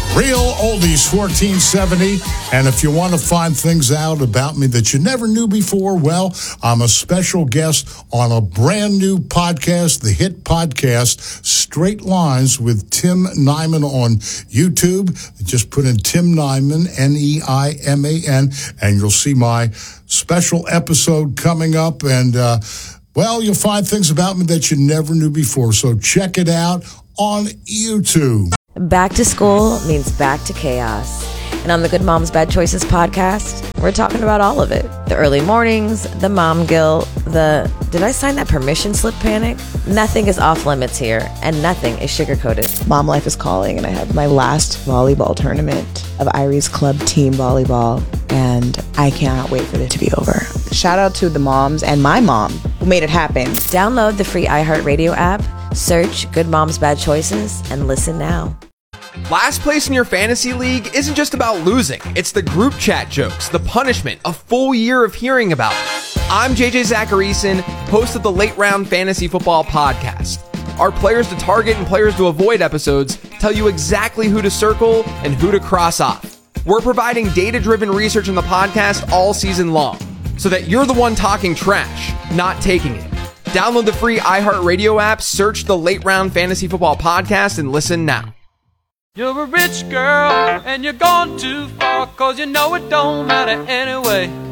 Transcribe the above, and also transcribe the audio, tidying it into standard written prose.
Real Oldies 1470. And if you want to find things out about me that you never knew before, well, I'm a special guest on a brand new podcast, the hit podcast, Straight Lines with Tim Nyman on YouTube. Just put in Tim Nyman, N-E-I-M-A-N, and you'll see my special episode coming up. And, well, you'll find things about me that you never knew before. So check it out on YouTube. Back to school means back to chaos. And on the Good Moms Bad Choices podcast, we're talking about all of it. The early mornings, the mom guilt, the did I sign that permission slip panic? Nothing is off limits here, and nothing is sugar-coated. Mom life is calling, and I have my last volleyball tournament of Irie's Club team volleyball, and I cannot wait for it to be over. Shout out to the moms and my mom who made it happen. Download the free iHeartRadio app, search Good Moms Bad Choices, and listen now. Last place in your fantasy league isn't just about losing. It's the group chat jokes, the punishment, a full year of hearing about it. I'm JJ Zacharyson, host of the Late Round Fantasy Football Podcast. Our players to target and players to avoid episodes tell you exactly who to circle and who to cross off. We're providing data-driven research in the podcast all season long, so that you're the one talking trash, not taking it. Download the free iHeartRadio app, search the Late Round Fantasy Football Podcast, and listen now. You're a rich girl, and you're gone too far, 'cause you know it don't matter anyway.